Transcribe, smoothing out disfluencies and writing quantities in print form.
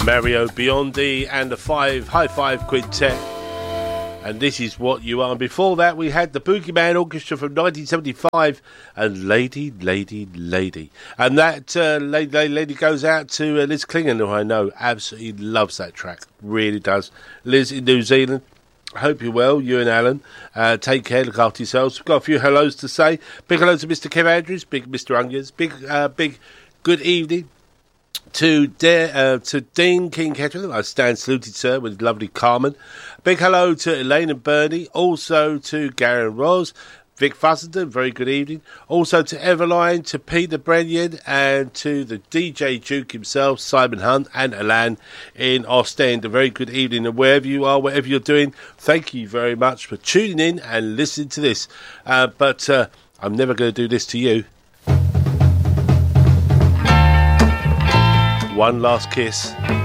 Mario Biondi and the High Five Quintet, and This Is What You Are. And before that we had the Boogeyman Orchestra from 1975 and Lady, Lady, Lady. And that lady goes out to Liz Klingon, who I know absolutely loves that track, really does. Liz in New Zealand, I hope you're well, you and Alan. Take care, look after yourselves. We've got a few hellos to say. Big hello to Mr. Kev Andrews, big Mr. Ungers, big good evening to Dean King Kettering. I stand saluted, sir, with lovely Carmen. Big hello to Elaine and Bernie, also to Gary and Roz, Vic Fussenden, very good evening. Also to Everline, to Peter Brennan, and to the DJ Duke himself, Simon Hunt, and Alan in Ostend. A very good evening, and wherever you are, whatever you're doing, thank you very much for tuning in and listening to this. But I'm never going to do this to you. One last kiss.